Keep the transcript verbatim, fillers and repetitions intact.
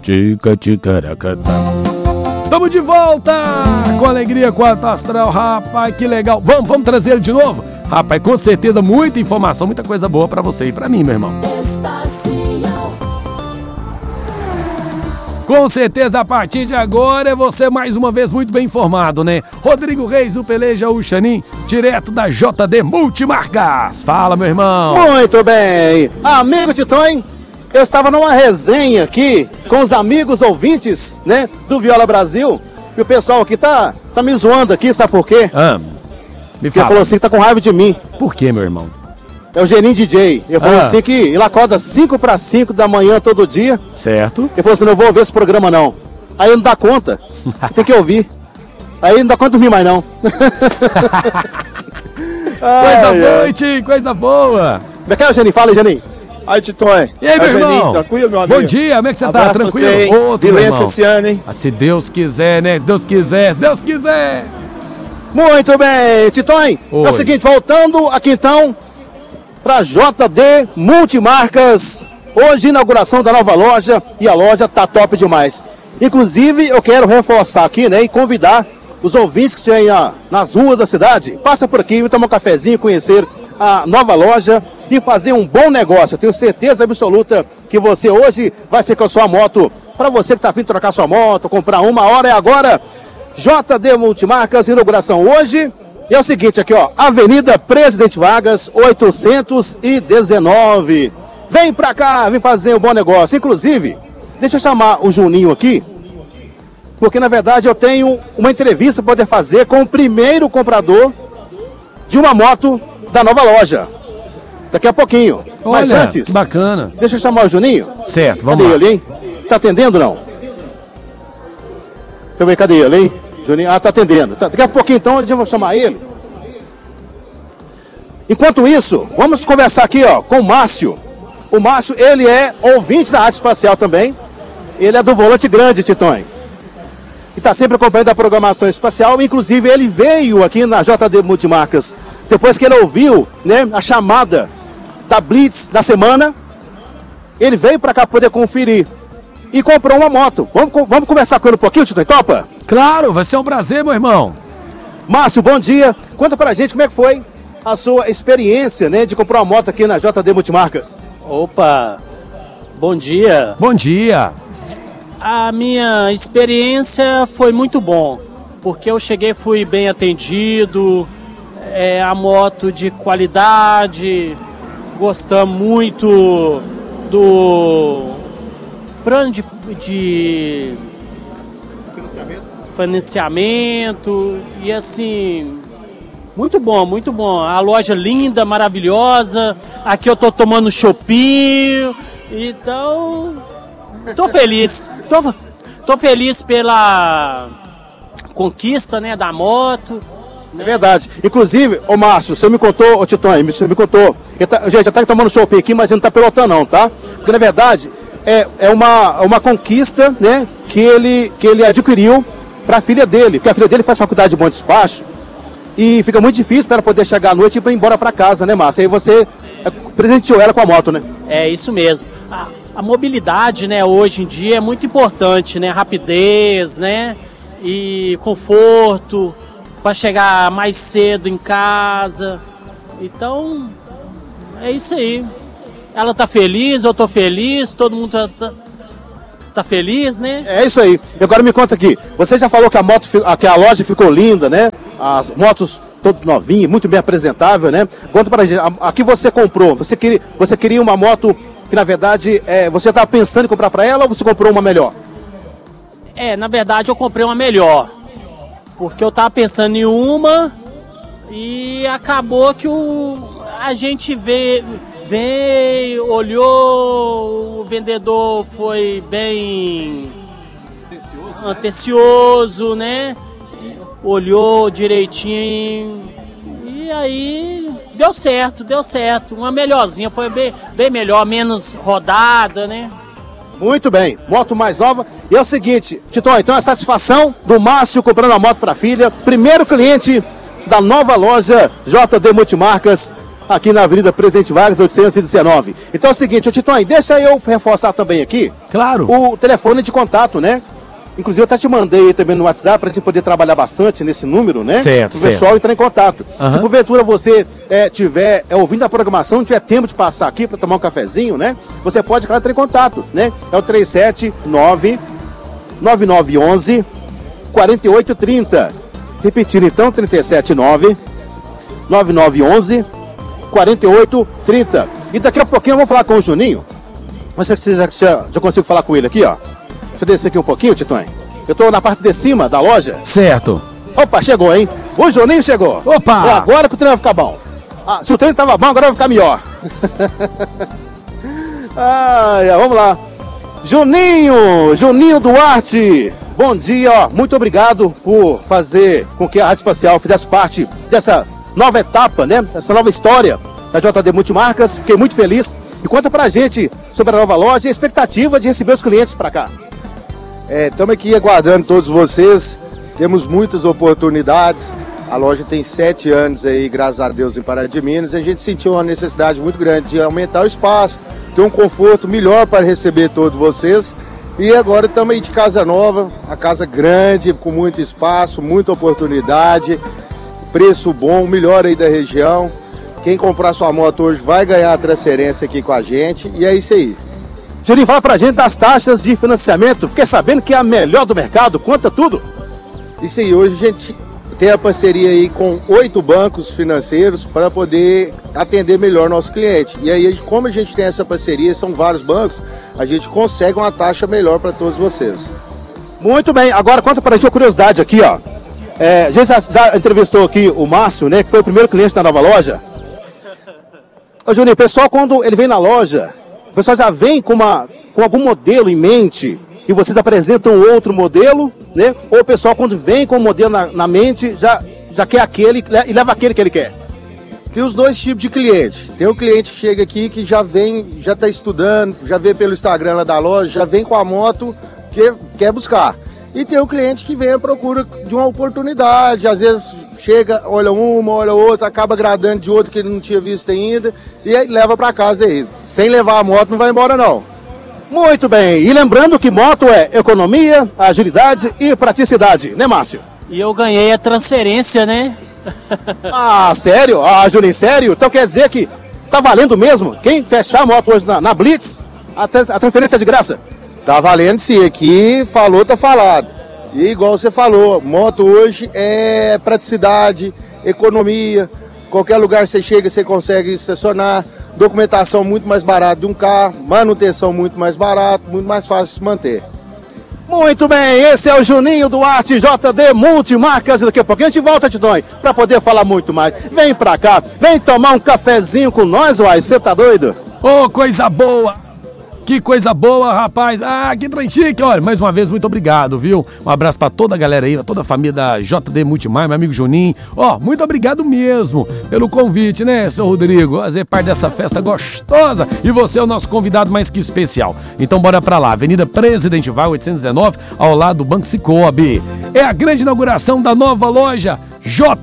tica, ticaracata. Tamo de volta com alegria, quarto astral, rapaz, que legal. Vamos, vamos trazer ele de novo? Rapaz, com certeza, muita informação, muita coisa boa pra você e pra mim, meu irmão. Com certeza, a partir de agora, é você mais uma vez muito bem informado, né? Rodrigo Reis, o Peleja, o Xanin, direto da J D Multimarcas. Fala, meu irmão. Muito bem. Amigo Titon, eu estava numa resenha aqui com os amigos ouvintes, né, do Viola Brasil. E o pessoal aqui tá, tá me zoando aqui, sabe por quê? Ah, me Porque fala. falou assim que tá com raiva de mim. Por quê, meu irmão? É o Geninho D J. Ele falou Ah. assim que ele acorda cinco para cinco da manhã todo dia. Certo. Ele falou assim, não vou ver esse programa não. Aí não dá conta. Tem que ouvir. Aí não dá conta de dormir mais não. Coisa boa, hein, tio? Coisa boa. Como é que é, Geninho? Fala aí, Geninho. Aí, Titon. E aí, meu irmão? Tranquilo, meu amigo? Bom dia, como é que você tá? Abraço pra Tranquilo? você, hein? Outro, meu Violência irmão. esse ano, hein? Ah, se Deus quiser, né? Se Deus quiser, se Deus quiser. Muito bem, Titon. É o Oi. seguinte, voltando aqui então para J D Multimarcas. Hoje, inauguração da nova loja e a loja tá top demais. Inclusive, eu quero reforçar aqui, né, e convidar os ouvintes que estiverem ah, nas ruas da cidade, passa por aqui, tomar um cafezinho, conhecer a nova loja e fazer um bom negócio. Eu tenho certeza absoluta que você hoje vai ser com a sua moto. Para você que está afim de trocar sua moto, comprar uma, hora é agora. J D Multimarcas, inauguração hoje. E é o seguinte aqui, ó, Avenida Presidente Vargas, oitocentos e dezenove. Vem pra cá, vem fazer um bom negócio. Inclusive, deixa eu chamar o Juninho aqui, porque na verdade eu tenho uma entrevista para poder fazer com o primeiro comprador de uma moto da nova loja. Daqui a pouquinho. Mas Olha, antes, que bacana. deixa eu chamar o Juninho. Certo, vamos Cadê lá. ele, hein? Tá atendendo ou não? Deixa eu ver, cadê ele, hein? Juninho, ah, tá atendendo. Tá, daqui a pouquinho então a gente vai chamar ele. Enquanto isso, vamos conversar aqui, ó, com o Márcio. O Márcio, ele é ouvinte da Arte Espacial também. Ele é do Volante Grande, Titon. E está sempre acompanhando a programação espacial. Inclusive, ele veio aqui na J D Multimarcas, depois que ele ouviu, né, a chamada da Blitz da semana. Ele veio para cá poder conferir e comprou uma moto. Vamos, vamos conversar com ele um pouquinho, Titon? Topa? Claro, vai ser um prazer, meu irmão. Márcio, bom dia. Conta pra gente como é que foi a sua experiência, né, de comprar uma moto aqui na J D Multimarcas. Opa, bom dia. Bom dia. A minha experiência foi muito bom, porque eu cheguei, fui bem atendido, é, a moto de qualidade, gostamos muito do plano de, de financiamento. financiamento e assim, muito bom, muito bom. A loja linda, maravilhosa. Aqui eu tô tomando choppinho, então tô feliz. Tô, tô feliz pela conquista, né, da moto. É verdade. Inclusive, ô Márcio, você me contou, ô Titon, você me contou. Ele tá, gente, já tá tomando choppinho aqui, mas ele não tá pelotando não, tá? Porque na verdade é, é uma, uma conquista, né, que ele, que ele adquiriu para a filha dele, porque a filha dele faz faculdade de bom despacho e fica muito difícil para ela poder chegar à noite e ir embora para casa, né, Márcio? Aí você presenteou ela com a moto, né? É isso mesmo. A, a mobilidade, né, hoje em dia é muito importante, né? Rapidez, né? E conforto para chegar mais cedo em casa. Então, é isso aí. Ela tá feliz, eu tô feliz, todo mundo tá, tá, tá feliz, né? É isso aí. E agora me conta aqui. Você já falou que a moto, que a loja ficou linda, né? As motos todo novinha, muito bem apresentável, né? Conta pra gente. A, a que você comprou? Você queria, você queria uma moto que na verdade é, você estava pensando em comprar para ela ou você comprou uma melhor? É, na verdade eu comprei uma melhor. Porque eu tava pensando em uma e acabou que o, a gente veio, veio, olhou, o vendedor foi bem atencioso, atencioso, né? Olhou direitinho e aí deu certo, deu certo. Uma melhorzinha, foi bem, bem melhor, menos rodada, né? Muito bem, moto mais nova. E é o seguinte, Titon, então a satisfação do Márcio comprando a moto para a filha. Primeiro cliente da nova loja J D Multimarcas. aqui na Avenida Presidente Vargas, oitocentos e dezenove. Então é o seguinte, ô Titon, deixa eu reforçar também aqui. Claro. O telefone de contato, né? Inclusive eu até te mandei aí também no WhatsApp pra gente poder trabalhar bastante nesse número, né? Certo, o pessoal certo. entrar em contato. Uhum. Se porventura você é, tiver é, ouvindo a programação, tiver tempo de passar aqui para tomar um cafezinho, né? Você pode, claro, entrar em contato, né? É o três sete nove, nove nove um um, quatro oito três zero. Repetindo então, três sete nove, nove nove um um, quatro oito três zero. E daqui a pouquinho eu vou falar com o Juninho. Mas você já, já, já consigo falar com ele aqui, ó. Deixa eu descer aqui um pouquinho, Titon. Eu tô na parte de cima da loja. Certo. Opa, chegou, hein? O Juninho chegou. Opa! É agora que o treino vai ficar bom. Ah, se o treino tava bom, agora vai ficar melhor. ah, vamos lá. Juninho, Juninho Duarte. Bom dia, ó. Muito obrigado por fazer com que a Rádio Espacial fizesse parte dessa nova etapa, né? Essa nova história da J D Multimarcas. Fiquei muito feliz. E conta pra gente sobre a nova loja e a expectativa de receber os clientes pra cá. Estamos é, aqui aguardando todos vocês, temos muitas oportunidades, a loja tem sete anos aí, graças a Deus, em Pará de Minas, e a gente sentiu uma necessidade muito grande de aumentar o espaço, ter um conforto melhor para receber todos vocês, e agora estamos aí de casa nova, a casa grande, com muito espaço, muita oportunidade, preço bom, melhor aí da região, quem comprar sua moto hoje vai ganhar a transferência aqui com a gente, e é isso aí. Juninho, fala pra gente das taxas de financiamento. Fiquei sabendo que é a melhor do mercado, conta tudo. Isso aí, hoje a gente tem a parceria aí com oito bancos financeiros para poder atender melhor nosso cliente. E aí, como a gente tem essa parceria, são vários bancos, a gente consegue uma taxa melhor para todos vocês. Muito bem, agora conta pra gente uma curiosidade aqui, ó. É, a gente já, já entrevistou aqui o Márcio, né, que foi o primeiro cliente da nova loja. Ô Juninho, o pessoal quando ele vem na loja, o pessoal já vem com, uma, com algum modelo em mente e vocês apresentam outro modelo, né? Ou o pessoal quando vem com o modelo na, na mente já, já quer aquele e leva aquele que ele quer? Tem os dois tipos de cliente. Tem o cliente que chega aqui que já vem, já está estudando, já vê pelo Instagram lá da loja, já vem com a moto que quer buscar. E tem o cliente que vem à procura de uma oportunidade, às vezes chega, olha uma, olha outra, acaba agradando de outra que ele não tinha visto ainda e aí leva para casa aí. Sem levar a moto não vai embora não. Muito bem, e lembrando que moto é economia, agilidade e praticidade, né Márcio? E eu ganhei a transferência, né? Ah, sério? Ah, Juninho, sério? Então quer dizer que tá valendo mesmo? Quem fechar a moto hoje na, na Blitz, a, a transferência é de graça? Tá valendo sim, aqui falou, tá falado. E igual você falou, moto hoje é praticidade, economia, qualquer lugar que você chega você consegue estacionar, documentação muito mais barata de um carro, manutenção muito mais barata, muito mais fácil de se manter. Muito bem, esse é o Juninho Duarte, J D Multimarcas, e daqui a pouquinho a gente volta, Tidói, para poder falar muito mais. Vem pra cá, vem tomar um cafezinho com nós, uai, você tá doido? Ô, oh, coisa boa! Que coisa boa, rapaz. Ah, que trem chique. Olha, mais uma vez, muito obrigado, viu? Um abraço pra toda a galera aí, pra toda a família da J D Multimar, meu amigo Juninho. Ó, oh, muito obrigado mesmo pelo convite, né, seu Rodrigo? Fazer parte dessa festa gostosa. E você é o nosso convidado mais que especial. Então bora pra lá, Avenida Presidente Vargas, oitocentos e dezenove, ao lado do Banco Cicobi. É a grande inauguração da nova loja J